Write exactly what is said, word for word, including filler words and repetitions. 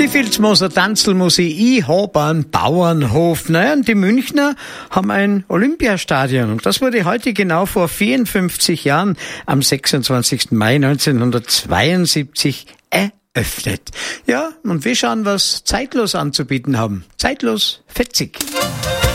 Die Vilsmoser Tanzl muss ich hab einen Bauernhof. Naja, und die Münchner haben ein Olympiastadion. Und das wurde heute genau vor vierundfünfzig Jahren am sechsundzwanzigsten Mai neunzehnhundertzweiundsiebzig eröffnet. Ja, und wir schauen, was Zeitlos anzubieten haben. Zeitlos fetzig.